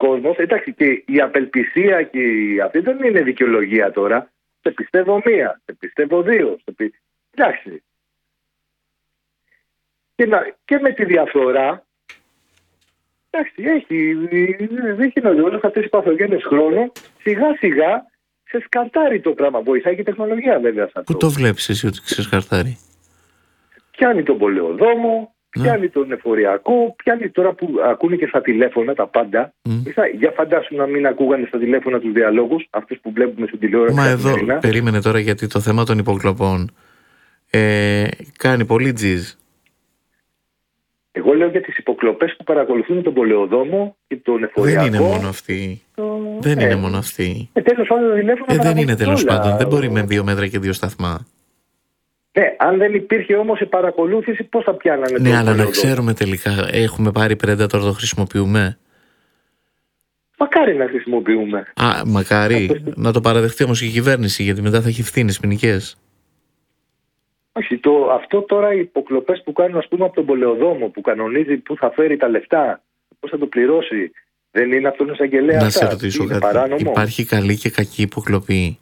κόσμος, εντάξει, και η απελπισία και αυτή δεν είναι δικαιολογία τώρα. Σε πιστεύω μία, σε πιστεύω δύο. Εντάξει. Και με τη διαφθορά, εντάξει, δεν γίνονται όλες αυτές οι παθογένειες χρόνου. Σιγά σιγά σε σκαρτάρει το πράγμα. Βοηθάει και η τεχνολογία βέβαια σε αυτό. Πού το βλέπεις εσύ ότι σε σκαρτάρει? Πιάνει τον πολεοδόμο, πιάνει τον εφοριακό, πιάνει τώρα που ακούνε και στα τηλέφωνα τα πάντα. Για φαντάσου να μην ακούγανε στα τηλέφωνα τους διαλόγους, αυτούς που βλέπουμε στην τηλεόραση. Μα εδώ περίμενε τώρα, γιατί το θέμα των υποκλοπών κάνει πολύ τζιζ. Εγώ λέω για τις υποκλοπές που παρακολουθούν τον πολεοδόμο και τον εφοριακό. Δεν είναι μόνο αυτή. Δεν είναι μόνο αυτή. Τέλος πάντων, δεν είναι τέλος πάντων. Δεν μπορεί με 2 μέτρα και 2 σταθμά. Ναι, αν δεν υπήρχε όμως η παρακολούθηση, πώς θα πιάνανε? Ναι, αλλά να ξέρουμε τελικά, έχουμε πάρει Predator, το χρησιμοποιούμε? Μακάρι να χρησιμοποιούμε. Μακάρι. Να το παραδεχτεί όμως η κυβέρνηση, γιατί μετά θα έχει ευθύνες ποινικές. Όχι, αυτό τώρα οι υποκλοπές που κάνουν, ας πούμε, από τον πολεοδόμο που κανονίζει πού θα φέρει τα λεφτά, πώς θα το πληρώσει, δεν είναι αυτόν εισαγγελέα? Να σε ρωτήσω κάτι. Παράνομο? Υπάρχει καλή και κακή υποκλοπή?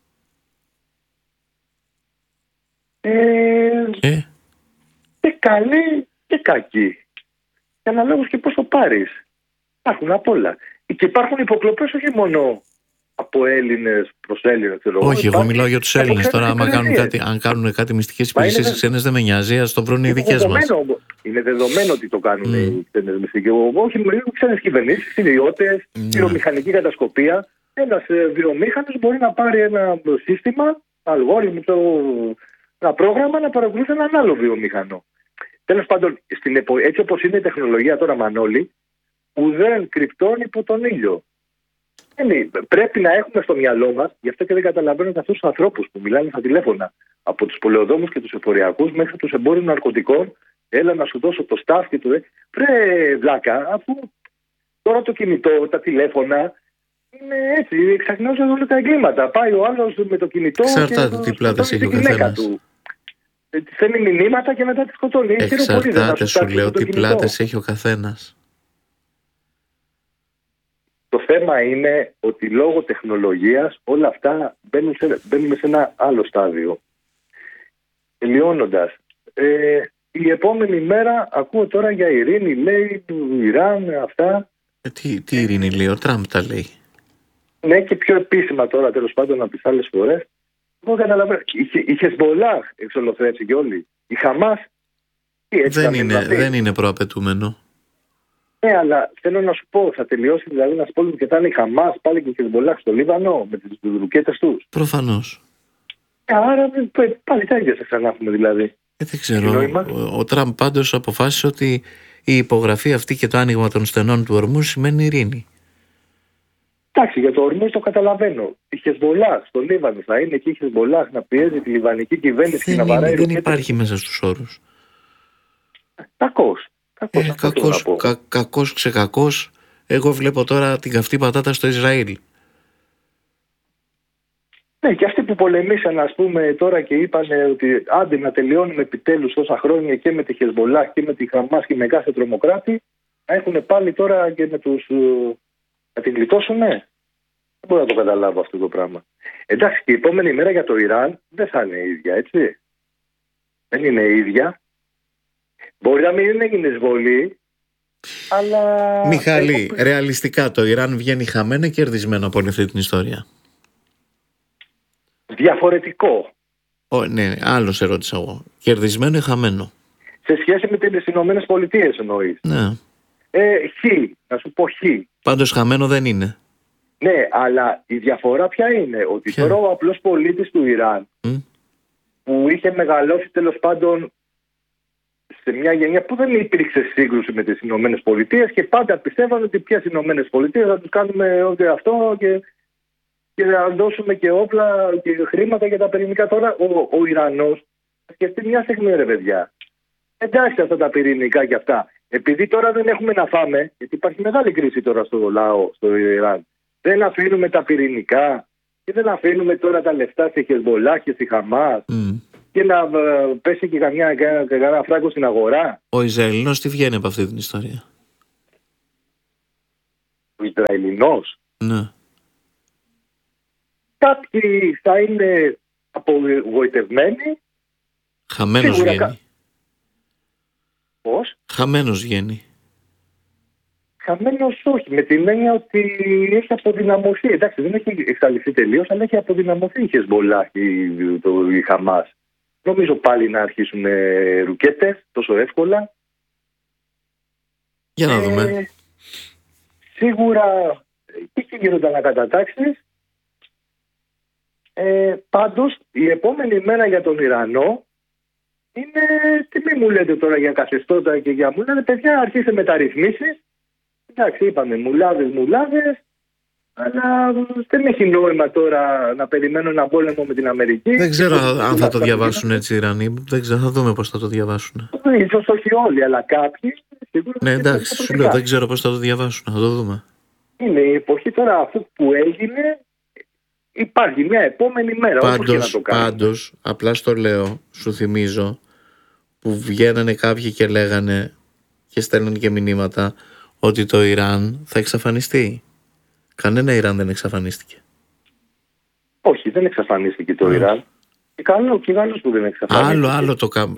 Και καλή και κακή. Και αναλόγως και πώς το πάρεις. Υπάρχουν απ' όλα. Και υπάρχουν υποκλοπές όχι μόνο από Έλληνες προς Έλληνες. Όχι, εγώ μιλάω για τους Έλληνες. Τώρα, αν κάνουν κάτι μυστικές υπηρεσίες ξένες, δεν με νοιάζει, ας το βρουν οι δικές μας. Είναι δεδομένο ότι το κάνουν οι ξένες μυστικές. Όχι, οι ξένες κυβερνήσεις, ιδιώτες, βιομηχανική κατασκοπία. Ένας βιομήχανος μπορεί να πάρει ένα σύστημα, αλγόριθμο, ένα πρόγραμμα να παρακολουθεί έναν άλλο βιομηχανό. Τέλος πάντων, έτσι όπως είναι η τεχνολογία τώρα, Μανώλη, ουδέν κρυπτών υπό τον ήλιο. Πρέπει να έχουμε στο μυαλό μας, γι' αυτό και δεν καταλαβαίνω αυτούς τους ανθρώπους που μιλάνε στα τηλέφωνα, από τους πολεοδόμους και τους εφοριακούς μέχρι τους εμπόρους ναρκωτικών. Έλα να σου δώσω το staff και το βλάκα, αφού τώρα το κινητό, τα τηλέφωνα είναι έτσι, εξαγνώζουν όλα τα εγκλήματα. Πάει ο άλλος με το κινητό. Εξαρτάται τι πλάτες έχει ο καθένας. Στέλνει μηνύματα και μετά τη σκοτώνει. Εξαρτάται, σου λέω, τι πλάτες έχει ο καθένας. Το θέμα είναι ότι λόγω τεχνολογίας όλα αυτά μπαίνουν σε ένα άλλο στάδιο. Τελειώνοντας, η επόμενη μέρα ακούω τώρα για ειρήνη, λέει, του Ιράν, αυτά. Τι ειρήνη λέει, ο Τραμπ τα λέει. Ναι, και πιο επίσημα τώρα, τέλος πάντων, από τις άλλες φορές. Εγώ καταλαβαίνω. Η Χεσμολάχ εξολοθρεύσει και όλοι. Η Χαμάς. Δεν είναι προαπαιτούμενο. Ναι, αλλά θέλω να σου πω, θα τελειώσει δηλαδή ένας πόλεμος και θα είναι η Χαμάς πάλι και η Χεσμολάχ στο Λίβανο με τις ρουκέτες τους? Προφανώς. Άρα πάλι τα ίδια θα ξανά έχουμε δηλαδή. Δεν ξέρω. Ο Τραμπ πάντως αποφάσισε ότι η υπογραφή αυτή και το άνοιγμα των στενών του ορμού σημαίνει ειρήνη. Εντάξει, για το ορμού το καταλαβαίνω. Η Χεσμολάχ στο Λίβανο θα είναι εκεί η Χεσμολάχ να πιέζει τη λιβανική κυβέρνηση και να βαράει. Δεν υπάρχει μέσα στους όρους. Κακός ξεκακός. Εγώ βλέπω τώρα την καυτή πατάτα στο Ισραήλ. Ναι, και αυτοί που πολεμήσαν, ας πούμε, τώρα και είπαν ότι άντε να τελειώνουμε επιτέλους τόσα χρόνια και με τη Χεσμολάχ και με τη Χαμάς και με κάθε τρομοκράτη, να έχουν πάλι τώρα και να την γλιτώσουν, ναι. Δεν μπορώ να το καταλάβω αυτό το πράγμα. Εντάξει, και η επόμενη μέρα για το Ιράν δεν θα είναι η ίδια, έτσι. Δεν είναι η ίδια. Μπορεί να μην έγινε εισβολή, αλλά... Μιχάλη, ρεαλιστικά το Ιράν βγαίνει χαμένο ή κερδισμένο από όλη αυτή την ιστορία? Διαφορετικό. Ναι, άλλο σε ρώτησα εγώ. Κερδισμένο ή χαμένο? Σε σχέση με τις Ηνωμένες Πολιτείες εννοείς? Ναι. Να σου πω χ. Πάντως χαμένο δεν είναι. Ναι, αλλά η διαφορά ποια είναι? Ότι τώρα ο απλός πολίτης του Ιράν που είχε μεγαλώσει τέλος πάντων σε μια γενιά που δεν υπήρξε σύγκρουση με τις Ηνωμένες Πολιτείες και πάντα πιστεύαν ότι πια στις Ηνωμένες Πολιτείες θα τους κάνουμε ό,τι αυτό και να δώσουμε και όπλα και χρήματα για τα πυρηνικά. Τώρα ο Ιρανός θα σκεφτεί μια στιγμή, ρε παιδιά. Εντάξει αυτά τα πυρηνικά και αυτά. Επειδή τώρα δεν έχουμε να φάμε, γιατί υπάρχει μεγάλη κρίση τώρα στο λαό, στο Ιράν, δεν αφήνουμε τα πυρηνικά και δεν αφήνουμε τώρα τα λεφτά στη Χεσμολάχ και στη Χαμάς και να πέσει και κανένα φράγκο στην αγορά. Ο Ισραηλινός τι βγαίνει από αυτή την ιστορία? ο Ισραηλινός. Ναι. Κάποιοι θα είναι απογοητευμένοι. Χαμένος Σίγουρα βγαίνει. Πώς? Χαμένος βγαίνει. Χαμένος όχι, με την έννοια ότι έχει αποδυναμωθεί. Εντάξει, δεν έχει εξαλειφθεί τελείως, αλλά έχει αποδυναμωθεί η Χεσμολάχ, η Χαμάς. Νομίζω πάλι να αρχίσουν ρουκέτες τόσο εύκολα. Για να δούμε. Σίγουρα και εκεί γίνονται ανακατατάξεις. Πάντως η επόμενη μέρα για τον Ιρανό είναι, τι μη μου λέτε τώρα για καθεστώτα και για μου λένε παιδιά αρχίστε μεταρρυθμίσεις. Εντάξει, είπαμε μουλάδες, αλλά δεν έχει νόημα τώρα να περιμένω ένα πόλεμο με την Αμερική. Δεν ξέρω αν θα το διαβάσουν έτσι οι Ιρανοί. Δεν ξέρω, θα δούμε πώς θα το διαβάσουν. Ίσως όχι όλοι, αλλά κάποιοι. Ναι, εντάξει, σου λέω, δεν ξέρω πώς θα το διαβάσουν. Θα το δούμε. Είναι η εποχή τώρα αυτού που έγινε. Υπάρχει μια επόμενη μέρα. Πάντως, απλά στο λέω, σου θυμίζω, που βγαίνανε κάποιοι και λέγανε και στέλνουν και μηνύματα ότι το Ιράν θα εξαφανιστεί. Κανένα Ιράν δεν εξαφανίστηκε. Όχι, δεν εξαφανίστηκε το Ιράν. Και καλώς που δεν εξαφανίστηκε. Άλλο το κάνω.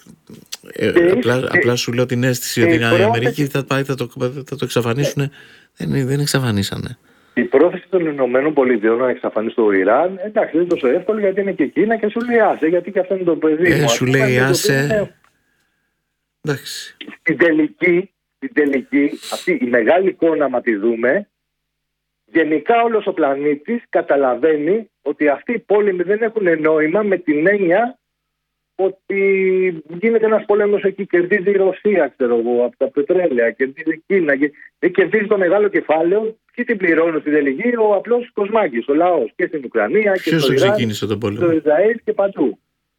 Απλά σου λέω την αίσθηση ότι η Αμερική θα το εξαφανίσουν. Δεν εξαφανίσανε. Η πρόθεση των Ηνωμένων Πολιτειών να εξαφανίσει το Ιράν, εντάξει, δεν είναι τόσο εύκολο γιατί είναι και Κίνα και σου λέει άσε, γιατί και αυτό είναι το παιδί. Σου λέει άσε. Εντάξει. Στην τελική, αυτή η μεγάλη εικόνα, άμα τη δούμε, γενικά όλος ο πλανήτης καταλαβαίνει ότι αυτοί οι πόλεμοι δεν έχουν νόημα με την έννοια ότι γίνεται ένας πόλεμος εκεί, κερδίζει η Ρωσία, ξέρω εγώ, από τα πετρέλαια, κερδίζει η Κίνα, κερδίζει το μεγάλο κεφάλαιο. Ποιοι την πληρώνουν στην τελική? Ο απλός κοσμάκης, ο λαός, και στην Ουκρανία και στο Ιράν, ξεκίνησε τον πόλεμο? Στο Ισραήλ και παντού.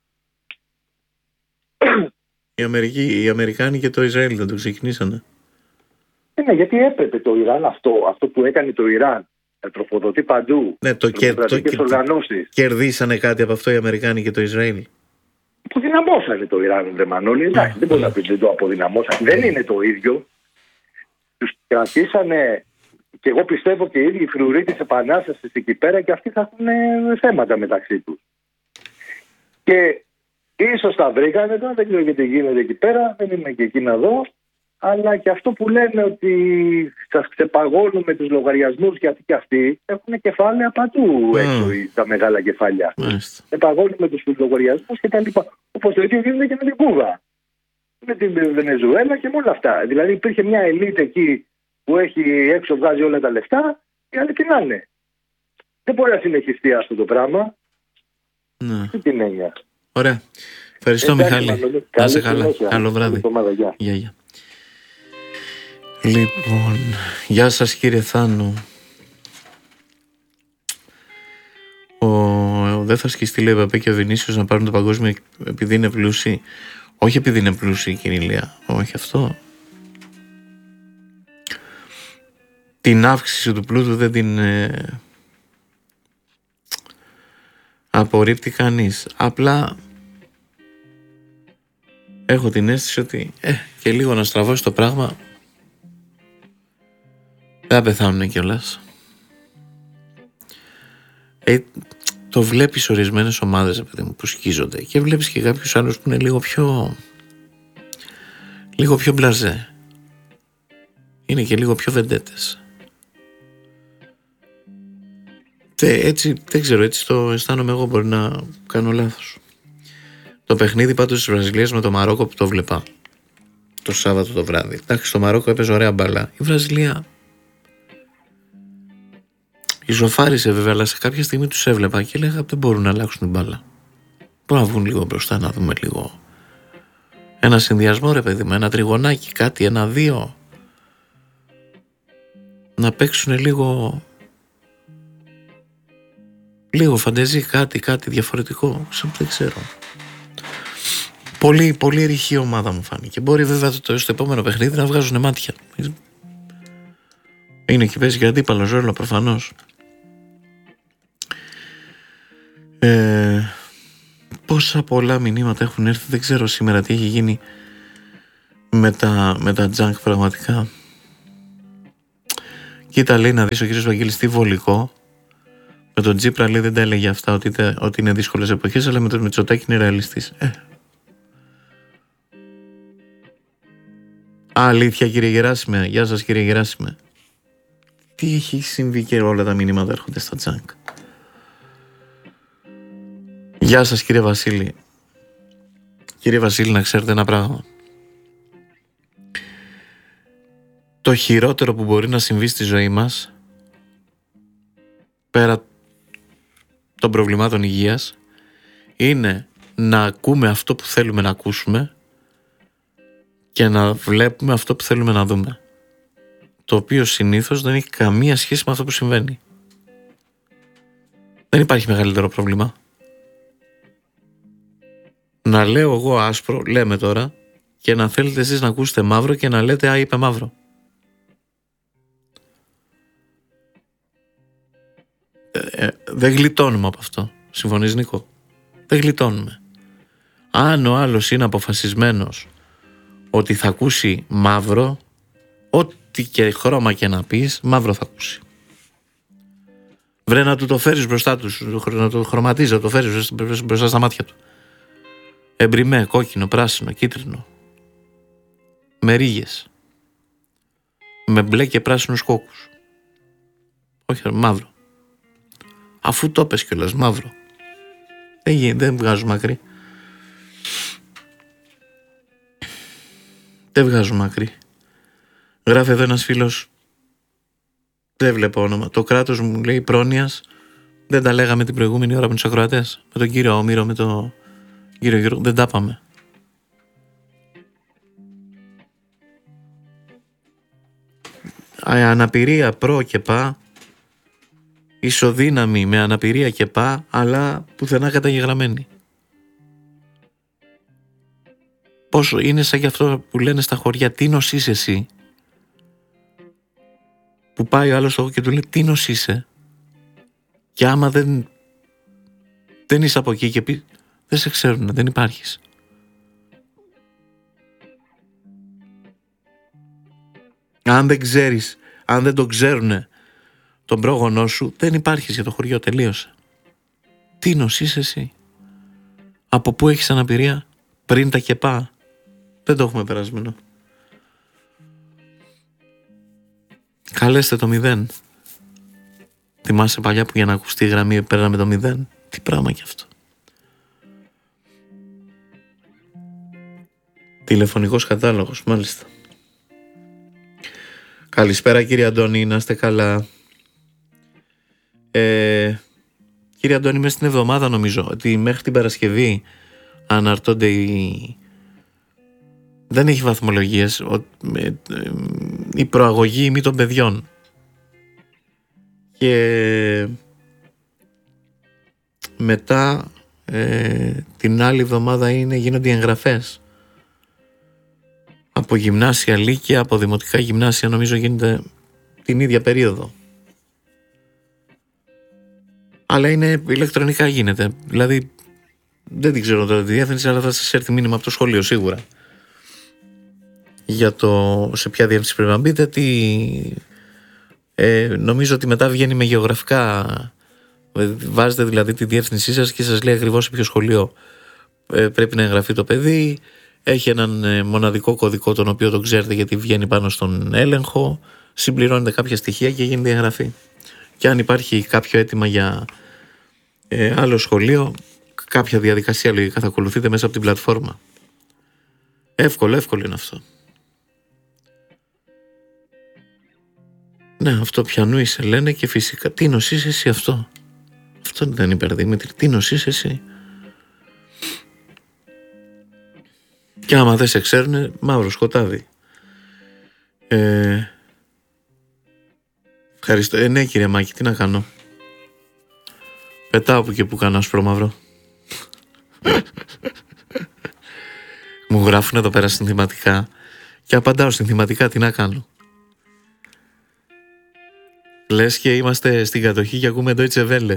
Οι Αμερικάνοι και το Ισραήλ δεν το ξεκινήσανε. Ναι, γιατί έπρεπε το Ιράν αυτό που έκανε το Ιράν. Τροφοδοτεί παντού. Ναι, κερδίσανε κάτι από αυτό οι Αμερικάνοι και το Ισραήλ. Αποδυναμώσανε το Ιράν, δε Μανώλη. Εντάξει, δεν μπορεί να πει ότι το αποδυναμώσανε. Δεν είναι το ίδιο. Τους κρατήσανε, και εγώ πιστεύω και οι ίδιοι φρουροί της Επανάστασης εκεί πέρα, και αυτοί θα έχουν θέματα μεταξύ τους. Και ίσως τα βρήκανε τώρα, δεν ξέρω γιατί γίνεται εκεί πέρα, δεν είμαι και εκεί να δω. Αλλά και αυτό που λένε ότι σας ξεπαγώνουμε τους λογαριασμούς, γιατί και αυτοί έχουν κεφάλαια παντού έξω, τα μεγάλα κεφάλια. Ξεπαγώνουμε τους λογαριασμούς και τα λοιπά. Όπως το ίδιο γίνεται και με την Κούβα, με την Βενεζουέλα και με όλα αυτά. Δηλαδή υπήρχε μια ελίτ εκεί που έχει έξω, βγάζει όλα τα λεφτά, οι άλλοι τι να είναι. Δεν μπορεί να συνεχιστεί αυτό το πράγμα. Ναι. Τι την έννοια. Ωραία. Ευχαριστώ, Μιχάλη. Να είσαι καλά. Καλό βράδυ. Γεια. Λοιπόν, γεια σας κύριε Θάνο. Δεν θα σκιστεί, λέει, Παπέ και ο Βινίσιος να πάρουν το παγκόσμιο επειδή είναι πλούσιοι. Όχι επειδή είναι πλούσιοι, κύριε Ηλία. Όχι αυτό. Την αύξηση του πλούτου δεν την απορρίπτει κανείς. Απλά έχω την αίσθηση ότι και λίγο να στραβώσει το πράγμα δεν θα πεθάνουνε κιόλας. Το βλέπεις ορισμένες ομάδες που σκίζονται και βλέπεις και κάποιους άλλους που είναι λίγο πιο μπλαζέ. Είναι και λίγο πιο βεντέτες. Έτσι, δεν ξέρω, έτσι το αισθάνομαι εγώ, μπορεί να κάνω λάθος. Το παιχνίδι πάντως της Βραζιλίας με το Μαρόκο που το βλέπα το Σάββατο το βράδυ. Εντάξει, το Μαρόκο έπαιζε ωραία μπάλα. Η Βραζιλία ισοφάρισε βέβαια, αλλά σε κάποια στιγμή τους έβλεπα και έλεγα δεν μπορούν να αλλάξουν την μπάλα. Μπορούν να βγουν λίγο μπροστά, να δούμε λίγο ένα συνδυασμό, ρε παιδί μου, ένα τριγωνάκι, κάτι, ένα-δύο. Να παίξουν λίγο φαντεζή, κάτι διαφορετικό. Δεν ξέρω. Πολύ, πολύ ρηχή ομάδα μου φάνηκε. Μπορεί βέβαια στο επόμενο παιχνίδι να βγάζουν μάτια. Είναι και παίζει και αντίπαλο ρόλο προφανώς. Πόσα πολλά μηνύματα έχουν έρθει, δεν ξέρω σήμερα τι έχει γίνει με τα junk πραγματικά. Κοίτα, λέει, να δεις ο κύριος Βαγγέλης τι βολικό. Με τον Τσίπρα, λέει, δεν τα έλεγε αυτά ότι είναι δύσκολες εποχές, αλλά με τον Μητσοτάκη είναι ρεαλιστής. Αλήθεια, κύριε Γεράσιμε. Γεια σας, κύριε Γεράσιμε. Τι έχει συμβεί και όλα τα μηνύματα έρχονται στα τζάνκ. Γεια σας, κύριε Βασίλη. Κύριε Βασίλη, να ξέρετε ένα πράγμα. Το χειρότερο που μπορεί να συμβεί στη ζωή μας, πέρα των προβλημάτων υγείας, είναι να ακούμε αυτό που θέλουμε να ακούσουμε και να βλέπουμε αυτό που θέλουμε να δούμε. Το οποίο συνήθως δεν έχει καμία σχέση με αυτό που συμβαίνει. Δεν υπάρχει μεγαλύτερο πρόβλημα. Να λέω εγώ άσπρο, λέμε τώρα, και να θέλετε εσείς να ακούσετε μαύρο και να λέτε είπε μαύρο. Δεν γλιτώνουμε από αυτό. Συμφωνείς, Νίκο? Δεν γλιτώνουμε. Αν ο άλλος είναι αποφασισμένος ότι θα ακούσει μαύρο, ό,τι και χρώμα και να πεις, μαύρο θα ακούσει. Βρε να του το φέρεις μπροστά του, να το χρωματίζει, να το φέρεις μπροστά στα μάτια του. Εμπριμέ, κόκκινο, πράσινο, κίτρινο. Με ρίγες. Με μπλε και πράσινους κόκκους. Όχι, μαύρο. Αφού το πες κιόλας, μαύρο. Δεν βγάζω μακρύ. Δεν βγάζω μακρύ. Γράφει εδώ ένας φίλος, δεν βλέπω όνομα. Το κράτος μου λέει πρόνοιας. Δεν τα λέγαμε την προηγούμενη ώρα με τους ακροατές. Με τον κύριο Όμηρο, με τον κύριο Γιώργο. Δεν τα πάμε. Αναπηρία προ και πά. Ισοδύναμη με αναπηρία και πά, αλλά πουθενά καταγεγραμμένη. Πόσο είναι σαν γι' αυτό που λένε στα χωριά, τι νος είσαι εσύ? Που πάει ο άλλος και του λέει τι νος είσαι? Και άμα δεν είσαι από εκεί και πει δεν σε ξέρουν, δεν υπάρχεις. Αν δεν ξέρεις, αν δεν τον ξέρουνε τον πρόγονό σου, δεν υπάρχεις για το χωριό, τελείωσε. Τι νος είσαι εσύ? Από πού έχεις αναπηρία? Πριν τα ΚΕΠΑ. Δεν το έχουμε περασμένο. Καλέστε το 0. Θυμάσαι παλιά που για να ακουστεί η γραμμή παίρναμε το 0? Τι πράγμα κι αυτό. Τηλεφωνικός κατάλογος, μάλιστα. Καλησπέρα κύριε Αντώνη, να είστε καλά. Κύριε Αντώνη, μέσα στην εβδομάδα νομίζω ότι μέχρι την Παρασκευή αναρτώνται δεν έχει βαθμολογίες η προαγωγή ημί των παιδιών και μετά την άλλη εβδομάδα γίνονται οι εγγραφές από γυμνάσια, λύκεια, από δημοτικά γυμνάσια, νομίζω γίνεται την ίδια περίοδο. Αλλά είναι ηλεκτρονικά γίνεται. Δηλαδή δεν την ξέρω τώρα τη διεύθυνση, αλλά θα σας έρθει μήνυμα από το σχολείο σίγουρα. Για το σε ποια διεύθυνση πρέπει να μπείτε. Νομίζω ότι μετά βγαίνει με γεωγραφικά. Βάζετε δηλαδή τη διεύθυνσή σας και σας λέει ακριβώς σε ποιο σχολείο πρέπει να εγγραφεί το παιδί. Έχει έναν μοναδικό κωδικό τον οποίο τον ξέρετε γιατί βγαίνει πάνω στον έλεγχο. Συμπληρώνετε κάποια στοιχεία και γίνεται η εγγραφή. Και αν υπάρχει κάποιο αίτημα για άλλο σχολείο, κάποια διαδικασία λογικά θα ακολουθείτε μέσα από την πλατφόρμα. Εύκολο είναι αυτό. Ναι, αυτό πιανού είσαι λένε και φυσικά. Τι νος είσαι εσύ αυτό? Αυτό δεν είναι υπερδήμητρη. Τι νος είσαι εσύ? Και άμα δεν σε ξέρουνε, μαύρο σκοτάδι. Ευχαριστώ. Ναι κύριε Μάκη, τι να κάνω? Πετάω που και που κάνω άσπρο μαύρο. Μου γράφουν εδώ πέρα συνθηματικά και απαντάω συνθηματικά, τι να κάνω? Λες και είμαστε στην κατοχή και ακούμε Deutsche Welle.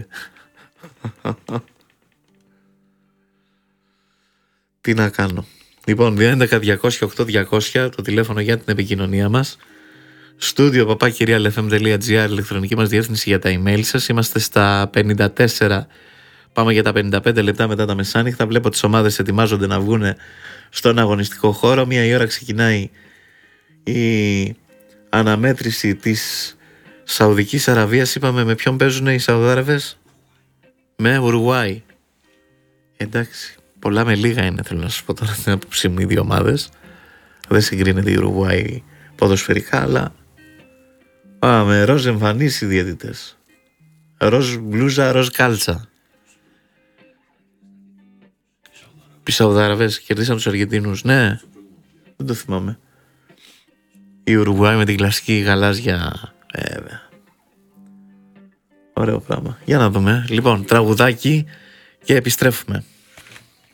Τι να κάνω? Λοιπόν, 211-200-8200 το τηλέφωνο για την επικοινωνία μας. studio@kyrialfm.gr, ηλεκτρονική μας διεύθυνση για τα email σας. Είμαστε στα 54. Πάμε για τα 55 λεπτά μετά τα μεσάνυχτα. Βλέπω τις ομάδες ετοιμάζονται να βγουν στον αγωνιστικό χώρο. 1 η ώρα ξεκινάει η αναμέτρηση της Σαουδικής Αραβίας. Είπαμε με ποιον παίζουν οι Σαουδάραβες? Με Ουρουάη. Εντάξει, πολλά με λίγα είναι, θέλω να σας πω τώρα την άποψή μου, οι δύο ομάδες. Δεν συγκρίνεται η Ουρουάη ποδοσφαιρικά, αλλά πάμε, ροζ εμφανείς οι διαιτητές. Ροζ μπλούζα, ροζ κάλτσα. Οι Σαουδάραβες κερδίσαν τους Αργεντίνους. Ναι, δεν το θυμάμαι. Η Ουρουάη με την κλασική γαλάζια. Βέβαια. Ωραίο πράγμα. Για να δούμε. Λοιπόν, τραγουδάκι και επιστρέφουμε.